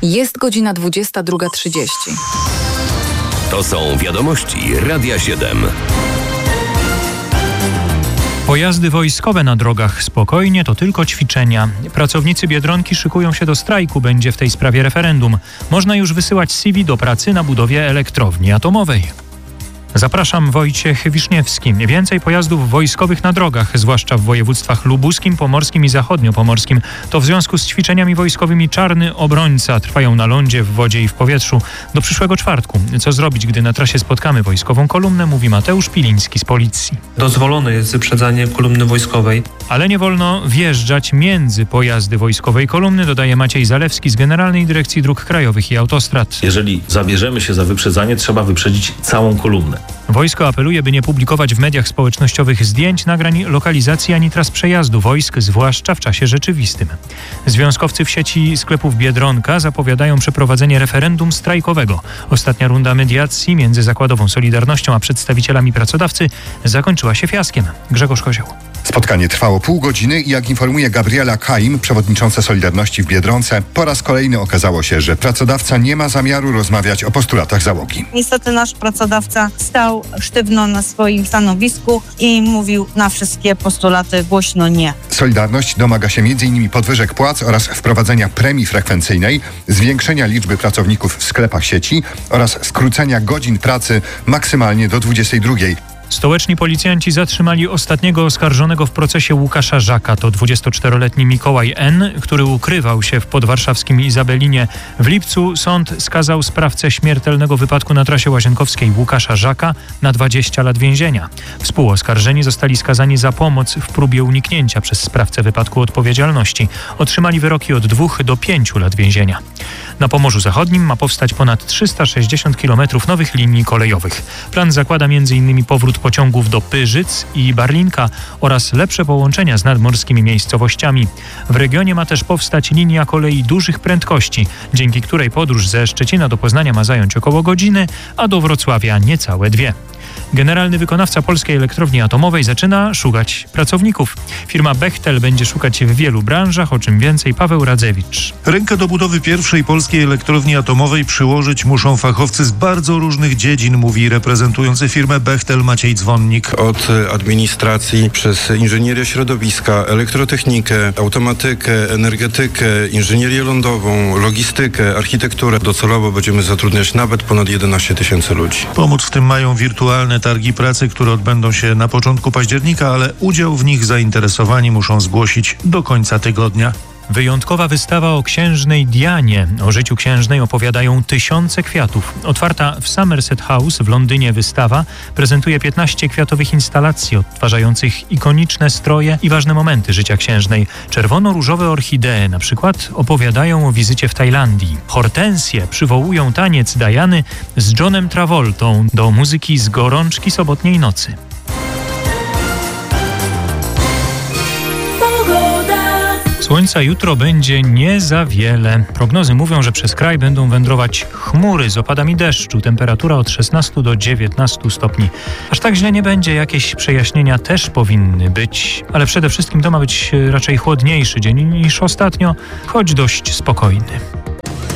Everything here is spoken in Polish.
Jest godzina 22:30. To są wiadomości Radia 7. Pojazdy wojskowe na drogach spokojnie, to tylko ćwiczenia. Pracownicy Biedronki szykują się do strajku, będzie w tej sprawie referendum. Można już wysyłać CV do pracy na budowie elektrowni atomowej. Zapraszam, Wojciech Wiszniewski. Więcej pojazdów wojskowych na drogach, zwłaszcza w województwach lubuskim, pomorskim i zachodniopomorskim. To w związku z ćwiczeniami wojskowymi Czarny Obrońca trwają na lądzie, w wodzie i w powietrzu do przyszłego czwartku. Co zrobić, gdy na trasie spotkamy wojskową kolumnę, mówi Mateusz Piliński z Policji. Dozwolone jest wyprzedzanie kolumny wojskowej. Ale nie wolno wjeżdżać między pojazdy wojskowej kolumny, dodaje Maciej Zalewski z Generalnej Dyrekcji Dróg Krajowych i Autostrad. Jeżeli zabierzemy się za wyprzedzanie, trzeba wyprzedzić całą kolumnę. Wojsko apeluje, by nie publikować w mediach społecznościowych zdjęć, nagrań, lokalizacji ani tras przejazdu wojsk, zwłaszcza w czasie rzeczywistym. Związkowcy w sieci sklepów Biedronka zapowiadają przeprowadzenie referendum strajkowego. Ostatnia runda mediacji między zakładową Solidarnością a przedstawicielami pracodawcy zakończyła się fiaskiem. Grzegorz Kozioł. Spotkanie trwało pół godziny i jak informuje Gabriela Kaim, przewodnicząca Solidarności w Biedronce, po raz kolejny okazało się, że pracodawca nie ma zamiaru rozmawiać o postulatach załogi. Niestety nasz pracodawca stał sztywno na swoim stanowisku i mówił na wszystkie postulaty głośno nie. Solidarność domaga się m.in. podwyżek płac oraz wprowadzenia premii frekwencyjnej, zwiększenia liczby pracowników w sklepach sieci oraz skrócenia godzin pracy maksymalnie do 22. Stołeczni policjanci zatrzymali ostatniego oskarżonego w procesie Łukasza Żaka. To 24-letni Mikołaj N., który ukrywał się w podwarszawskim Izabelinie. W lipcu sąd skazał sprawcę śmiertelnego wypadku na trasie łazienkowskiej Łukasza Żaka na 20 lat więzienia. Współoskarżeni zostali skazani za pomoc w próbie uniknięcia przez sprawcę wypadku odpowiedzialności. Otrzymali wyroki od 2 do 5 lat więzienia. Na Pomorzu Zachodnim ma powstać ponad 360 km nowych linii kolejowych. Plan zakłada m.in. powrót pociągów do Pyrzyc i Barlinka oraz lepsze połączenia z nadmorskimi miejscowościami. W regionie ma też powstać linia kolei dużych prędkości, dzięki której podróż ze Szczecina do Poznania ma zająć około godziny, a do Wrocławia niecałe 2. Generalny wykonawca polskiej elektrowni atomowej zaczyna szukać pracowników. Firma Bechtel będzie szukać w wielu branżach, o czym więcej Paweł Radzewicz. Rękę do budowy pierwszej polskiej elektrowni atomowej przyłożyć muszą fachowcy z bardzo różnych dziedzin, mówi reprezentujący firmę Bechtel Maciej Dzwonnik. Od administracji przez inżynierię środowiska, elektrotechnikę, automatykę, energetykę, inżynierię lądową, logistykę, architekturę. Docelowo będziemy zatrudniać nawet ponad 11 000 ludzi. Pomóc w tym mają wirtualne targi pracy, które odbędą się na początku października, ale udział w nich zainteresowani muszą zgłosić do końca tygodnia. Wyjątkowa wystawa o księżnej Dianie. O życiu księżnej opowiadają tysiące kwiatów. Otwarta w Somerset House w Londynie wystawa prezentuje 15 kwiatowych instalacji odtwarzających ikoniczne stroje i ważne momenty życia księżnej. Czerwono-różowe orchidee na przykład opowiadają o wizycie w Tajlandii. Hortensje przywołują taniec Diany z Johnem Travoltą do muzyki z Gorączki sobotniej nocy. Słońca jutro będzie nie za wiele. Prognozy mówią, że przez kraj będą wędrować chmury z opadami deszczu. Temperatura od 16 do 19 stopni. Aż tak źle nie będzie, jakieś przejaśnienia też powinny być. Ale przede wszystkim to ma być raczej chłodniejszy dzień niż ostatnio, choć dość spokojny.